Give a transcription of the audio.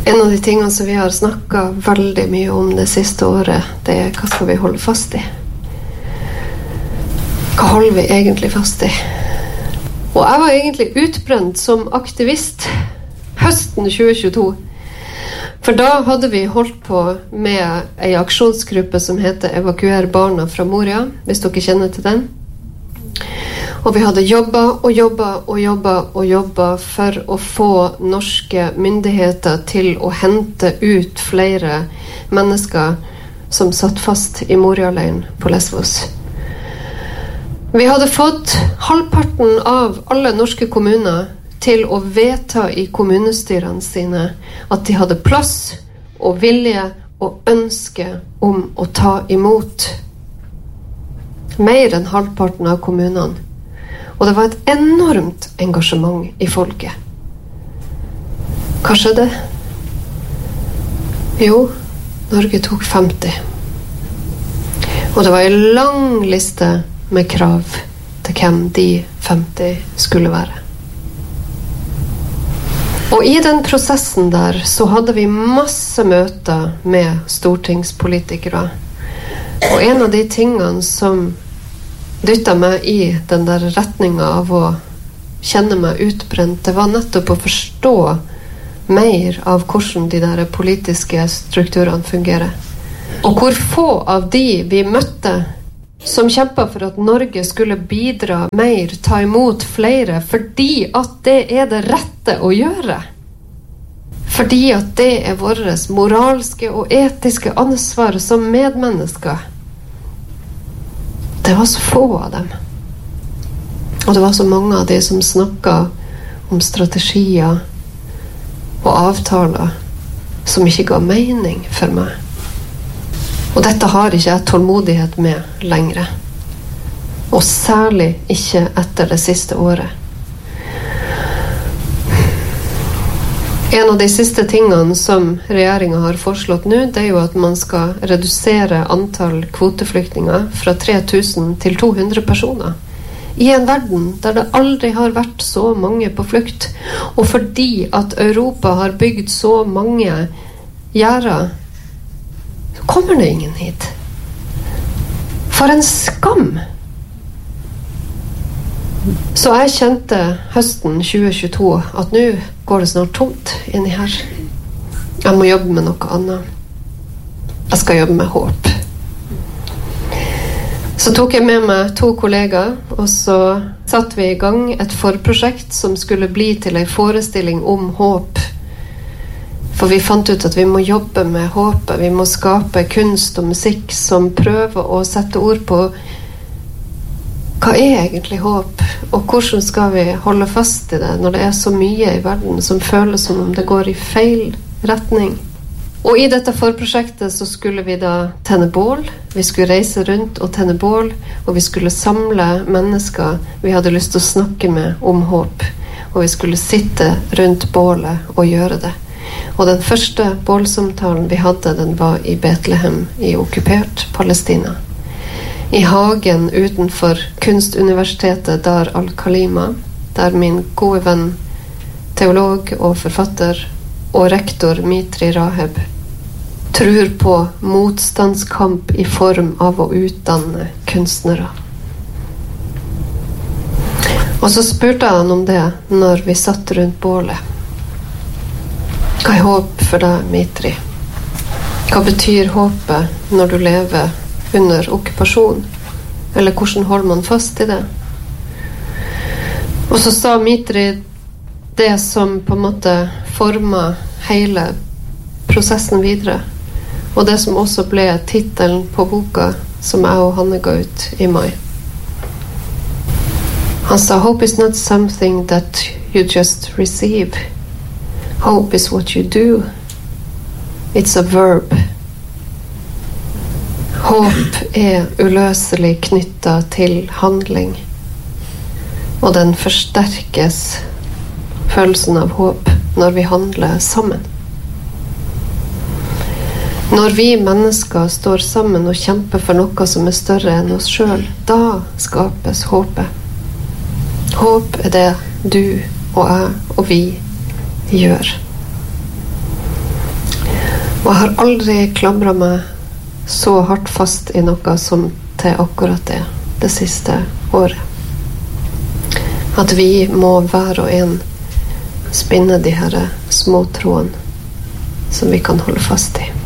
En av de tingene som vi har snakket veldig mye om det siste året, det hva skal vi holde fast i? Hva holder vi egentlig fast i? Og jeg var egentlig utbrent som aktivist høsten 2022. For da hadde vi holdt på med en aksjonsgruppe som heter Evakuer barna fra Moria, hvis dere kjenner til den. Og vi hadde jobbet for å få norske myndigheter til å hente ut flere mennesker som satt fast i Moria-leiren på Lesvos. Vi hadde fått halvparten av alle norske kommuner til å vedta i kommunestyrene sine at de hadde plass og vilje og ønske om å ta imot mer enn halvparten av kommunene. Og det var et enormt engasjement i folket. Hva skjedde? Jo, Norge tok 50. Og det var en lang liste med krav til hvem de 50 skulle være. Og i den prosessen der så hadde vi masse møter med stortingspolitikere. Og en av de tingene som dyttet meg i den der retningen av å kjenne meg utbrent, det var nettopp å forstå mer av hvordan de der politiske strukturene fungerer. Og hvor få av de vi møtte som kjempet for at Norge skulle bidra mer, ta imot flere, fordi at det er det rette å gjøre. Fordi at det er vårt moralske og etiske ansvar som medmennesker. Det var så få av dem. Og det var så mange av de som snakket om strategier og avtaler som ikke ga mening for meg. Og dette har ikke jeg tålmodighet med lengre. Og særlig ikke etter det siste året. En av de siste tingene som regjeringen har foreslått nå, det er jo at man skal redusere antall kvoteflyktninger fra 3000 til 200 personer. I en verden der det aldri har vært så mange på flukt. Og fordi at Europa har bygd så mange gjerder, så kommer det ingen hit. For en skam! Så jeg kjente høsten 2022 at nå går det snart tomt inni her. Jeg må jobbe med noe annet. Jeg skal jobbe med håp. Så tok jeg med meg 2 kollegaer, og så satte vi i gang et forprosjekt som skulle bli til en forestilling om håp. For vi fant ut at vi må jobbe med håpet. Vi må skape kunst og musikk som prøver å sette ord på hva er egentlig håp, og hvordan skal vi holde fast i det når det er så mye i verden som føles som om det går i feil retning. Og i dette forprosjektet så skulle vi da tenne bål, vi skulle reise rundt og tenne bål, og vi skulle samle mennesker vi hadde lyst til å snakke med om håp, og vi skulle sitte rundt bålet og gjøre det. Og den første bålsamtalen vi hadde, den var i Betlehem i okkupert Palestina. I hagen utenfor kunstuniversitetet Dar al-Khalima, der min gode venn, teolog og forfatter og rektor Mitri Raheb tror på motstandskamp i form av å utdanne kunstnere. Og så spurte han om det når vi satt rundt bålet. Hva er håp for deg, Mitri? Hva betyr håpet når du lever under okkupasjon? Eller hvordan holder man fast i det? Og så sa Mitri det som på en måte formet hele prosessen videre, og det som også ble titelen på boka som jeg og Hanne ga ut i mai. Han sa, hope is not something that you just receive. Hope is what you do. It's a verb. Håp er uløselig knyttet til handling, og den forsterkes følelsen av håp når vi handler sammen. Når vi mennesker står sammen og kjemper for noe som er større enn oss selv, da skapes håpet. Håp er det du og jeg og vi gjør. Og jeg har aldri klamret meg så hardt fast i noe som til akkurat det siste året. At vi må hver og en spinne de her små trådene som vi kan holde fast i.